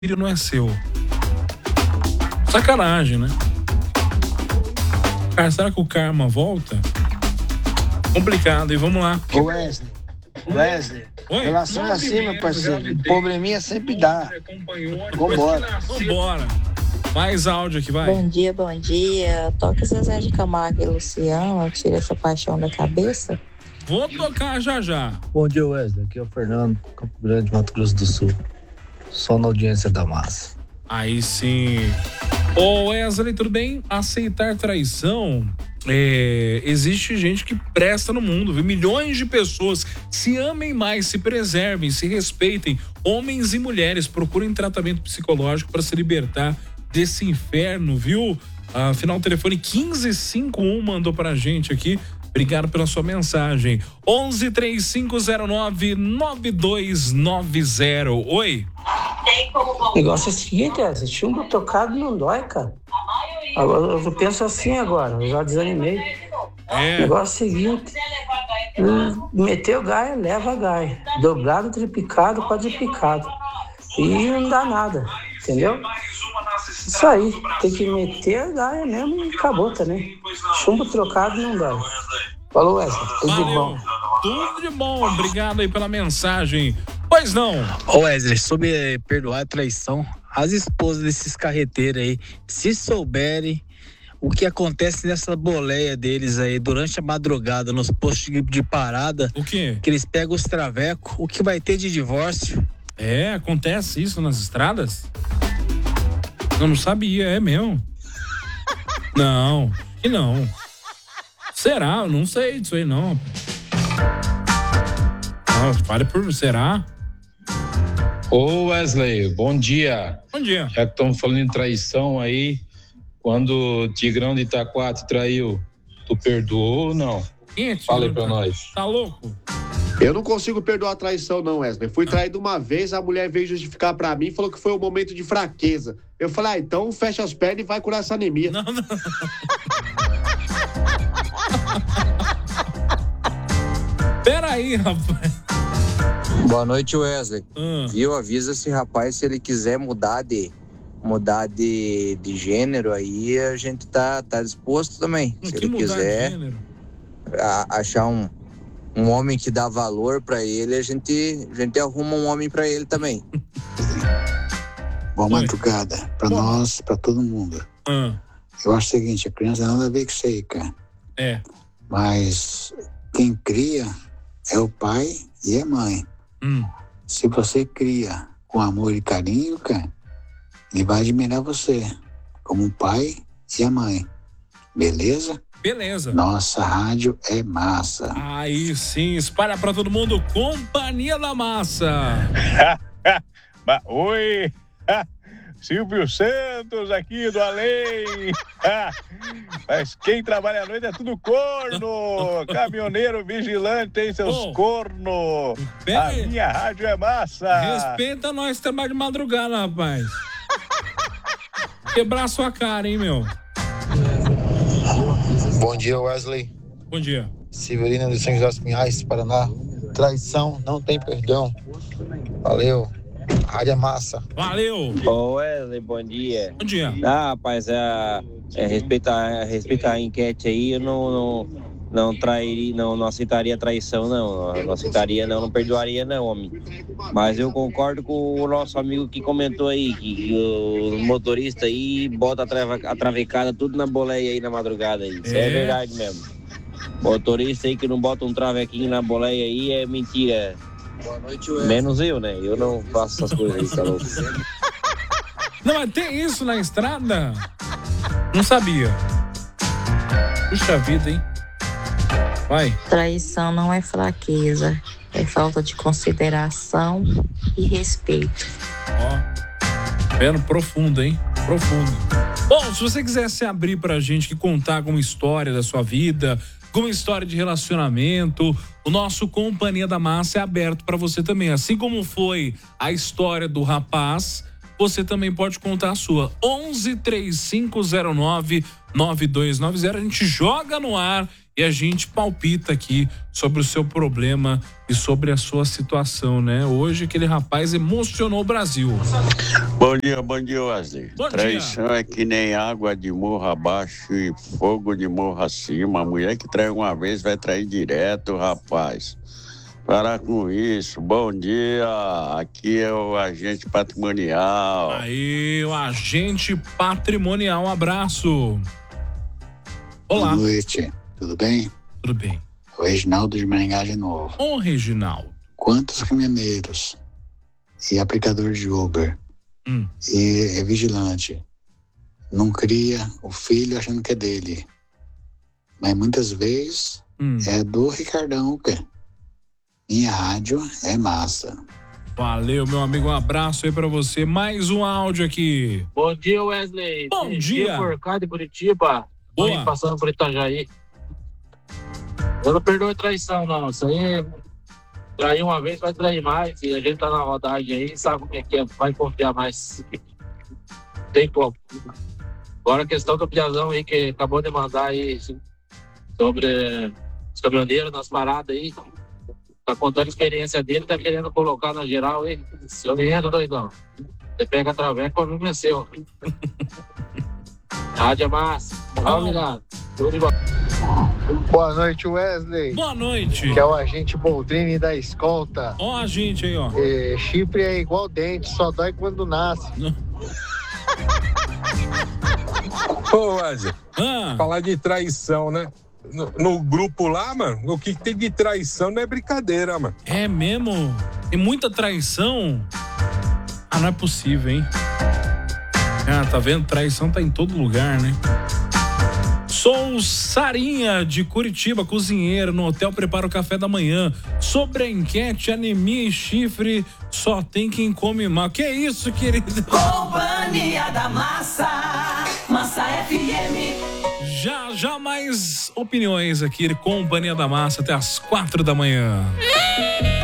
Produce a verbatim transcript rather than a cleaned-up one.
filho não é seu. Sacanagem, né? Cara, será que o karma volta? Complicado, e vamos lá. Ô Wesley, Wesley, Oi? relação é assim, meu parceiro. Probleminha sempre dá. Vambora. Vambora. Mais áudio aqui, vai. Bom dia, bom dia. Toca Zezé de Camargo e Luciano, tira essa paixão da cabeça. Vou tocar já já. Bom dia, Wesley. Aqui é o Fernando, Campo Grande, Mato Grosso do Sul. Só na audiência da massa. Aí sim. Ô Wesley, tudo bem? Aceitar traição, é, existe gente que presta no mundo, viu? Milhões de pessoas. Se amem mais, se preservem, se respeitem. Homens e mulheres procurem tratamento psicológico para se libertar desse inferno, viu? Ah, final do telefone quinze cinquenta e um mandou pra gente aqui. Obrigado pela sua mensagem. onze, três cinco zero nove, nove dois nove zero. Oi? O negócio é o seguinte, é, chumbo tocado não dói, cara. Agora, eu penso assim agora, eu já desanimei. É. O negócio é o seguinte, hum, meteu gaia, leva gaia. Dobrado, triplicado, quadriplicado. E não dá nada, entendeu? Isso aí, tem que meter a gaia mesmo e acabou também. Chumbo trocado não dói. Falou, Wesley, tudo de bom. Tudo de bom, obrigado aí pela mensagem. Pois não. Ô Wesley, sobre perdoar a traição, as esposas desses carreteiros aí, se souberem o que acontece nessa boleia deles aí durante a madrugada, nos postos de, de parada, o quê? Que eles pegam os travecos, o que vai ter de divórcio? É, acontece isso nas estradas? Eu não sabia, é mesmo? Não, que não. Será? Eu não sei disso aí, não. Não, fale por... Será? Ô Wesley, bom dia. Bom dia. Já que estamos falando em traição aí, quando o Tigrão de Itaquá te traiu, tu perdoou ou não? Quem é Fala aí pra nós. Tá louco? Eu não consigo perdoar a traição não, Wesley. Fui traído uma vez, a mulher veio justificar pra mim e falou que foi um momento de fraqueza. Eu falei, ah, então fecha as pernas e vai curar essa anemia. Não, não. Peraí, rapaz. Boa noite, Wesley. Hum. Viu? Avisa esse rapaz, se ele quiser mudar de mudar de, de gênero, aí a gente tá, tá disposto também. Se Que ele mudar quiser de gênero? a, achar um, um homem que dá valor pra ele, a gente, a gente arruma um homem pra ele também. Boa madrugada pra Bom. nós, pra todo mundo. Hum. Eu acho o seguinte, a criança nada a ver com isso aí, cara. É. Mas quem cria é o pai e a mãe. Hum. Se você cria com amor e carinho, cara, ele vai admirar você como o pai e a mãe. Beleza? Beleza. Nossa rádio é massa. Aí sim, espalha pra todo mundo. Companhia da Massa. Oi, Silvio Santos aqui do Além. Mas quem trabalha à noite é tudo corno. Caminhoneiro vigilante tem seus Oh. corno. Pera A aí. minha rádio é massa. Respeita nós que trabalha de madrugada, rapaz. Quebrar sua cara, hein, meu? Bom dia, Wesley. Bom dia. Severina de São José dos Pinhais, Paraná. Traição não tem perdão. Valeu. Rádio é massa. Valeu. Ô Wesley, bom dia. Bom dia. Ah, rapaz, é, é, respeitar, respeitar a enquete aí, eu não, não, não trairia, não, não aceitaria traição, não. Não aceitaria, não, não perdoaria, não, homem. Mas eu concordo com o nosso amigo que comentou aí, que, que o motorista aí bota a, trava, a travecada tudo na boleia aí na madrugada aí. Isso é, É. verdade mesmo. Motorista aí que não bota um travequinho na boleia aí é mentira. Boa noite, Wesley. Menos eu, né? Eu não faço essas coisas aí, tá louco? Não, mas tem isso na estrada? Não sabia. Puxa vida, hein? Vai. Traição não é fraqueza, é falta de consideração e respeito. Ó. Vendo profundo, hein? Profundo. Bom, se você quiser se abrir pra gente, que contar alguma história da sua vida, alguma história de relacionamento, o nosso Companhia da Massa é aberto pra você também. Assim como foi a história do rapaz, você também pode contar a sua. onze, três cinco zero nove, nove dois nove zero. A gente joga no ar e a gente palpita aqui sobre o seu problema e sobre a sua situação, né? Hoje aquele rapaz emocionou o Brasil. Bom dia, bom dia, Wesley. Bom Traição dia. é que nem água de morro abaixo e fogo de morro acima. A mulher que trai uma vez vai trair direto, rapaz. Parar com isso. Bom dia, aqui é o agente patrimonial. Aí, o agente patrimonial, um abraço. Olá. Boa noite, tudo bem? Tudo bem. O Reginaldo de Maringá de novo. Ô, Reginaldo. Quantos caminhoneiros e aplicador de Uber hum. e é vigilante não cria o filho achando que é dele, mas muitas vezes hum. é do Ricardão, cara. Minha rádio é massa. Valeu, meu amigo, um abraço aí pra você. Mais um áudio aqui. Bom dia, Wesley. Bom Bom dia. Por cá de Curitiba. Boa. Tô passando por Itajaí. Eu não perdoo traição, não. Isso aí, trair uma vez, vai trair mais. E a gente tá na rodagem aí, sabe como é que é, vai confiar mais. Tem como. Agora a questão do Piazão aí, que acabou de mandar aí sobre os caminhoneiros nas paradas aí. Tá contando a experiência dele, tá querendo colocar na geral aí. Seu enredo, doidão. Você pega a traveca, o problema é seu. Rádio é massa. Obrigado. Tudo de bom. Boa noite, Wesley. Boa noite. Que é o agente Boldrini da escolta. Ó a gente aí, ó. É, chifre é igual dente, só dói quando nasce. Ô, Wesley, ah. falar de traição, né? No, no grupo lá, mano, o que tem de traição não é brincadeira, mano. É mesmo? Tem muita traição? Ah, não é possível, hein? Ah, tá vendo? Traição tá em todo lugar, né? Sou Sarinha, de Curitiba, cozinheiro, no hotel prepara o café da manhã. Sobre a enquete, anemia e chifre, só tem quem come mal. Que é isso, querido? Companhia da Massa, Massa F M. Já, já mais opiniões aqui, Companhia da Massa, até as quatro da manhã.